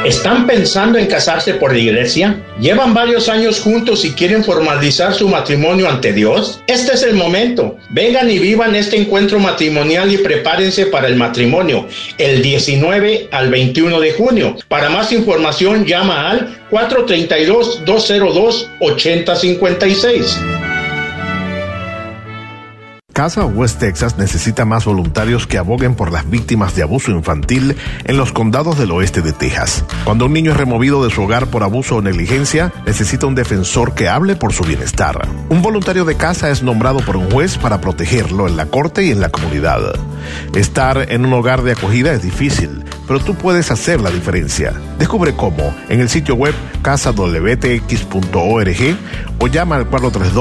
¿Están pensando en casarse por la iglesia? ¿Llevan varios años juntos y quieren formalizar su matrimonio ante Dios? Este es el momento. Vengan y vivan este encuentro matrimonial y prepárense para el matrimonio el 19 al 21 de junio. Para más información llama al 432-202-8056. Casa West Texas necesita más voluntarios que aboguen por las víctimas de abuso infantil en los condados del oeste de Texas. Cuando un niño es removido de su hogar por abuso o negligencia, necesita un defensor que hable por su bienestar. Un voluntario de casa es nombrado por un juez para protegerlo en la corte y en la comunidad. Estar en un hogar de acogida es difícil, pero tú puedes hacer la diferencia. Descubre cómo en el sitio web casadwtx.org o llama al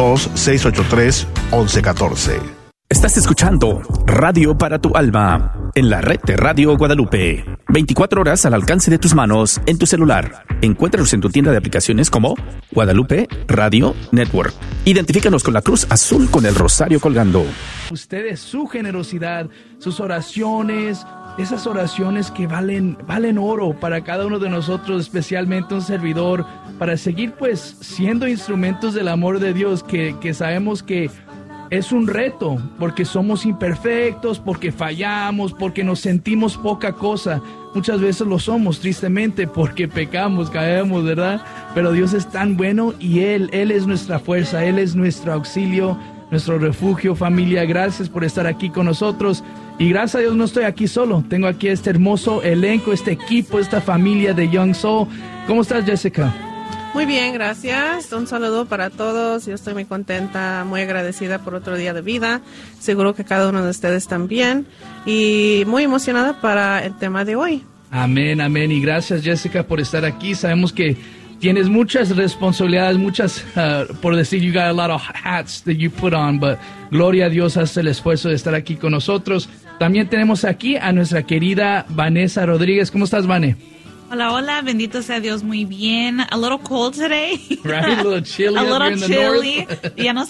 432-683-1114. Estás escuchando Radio para tu Alma en la red de Radio Guadalupe. 24 horas al alcance de tus manos en tu celular. Encuéntranos en tu tienda de aplicaciones como Guadalupe Radio Network. Identifícanos con la cruz azul con el rosario colgando. Ustedes, su generosidad, sus oraciones, esas oraciones que valen oro para cada uno de nosotros, especialmente un servidor, para seguir pues siendo instrumentos del amor de Dios, que sabemos que es un reto, porque somos imperfectos, porque fallamos, porque nos sentimos poca cosa. Muchas veces lo somos, tristemente, porque pecamos, caemos, ¿verdad? Pero Dios es tan bueno y Él es nuestra fuerza, Él es nuestro auxilio, nuestro refugio. Familia, gracias por estar aquí con nosotros. Y gracias a Dios no estoy aquí solo. Tengo aquí este hermoso elenco, este equipo, esta familia de Young Soul. ¿Cómo estás, Jessica? Muy bien, gracias. Un saludo para todos. Yo estoy muy contenta, muy agradecida por otro día de vida. Seguro que cada uno de ustedes también. Y muy emocionada para el tema de hoy. Amén, amén. Y gracias, Jessica, por estar aquí. Sabemos que tienes muchas responsabilidades, por decir, you got a lot of hats that you put on, but gloria a Dios, hace el esfuerzo de estar aquí con nosotros. También tenemos aquí a nuestra querida Vanessa Rodríguez. ¿Cómo estás, Vane? Hola, hola, bendito sea Dios, muy bien. A little cold today. Right, a little chilly. A little chilly. Ya nos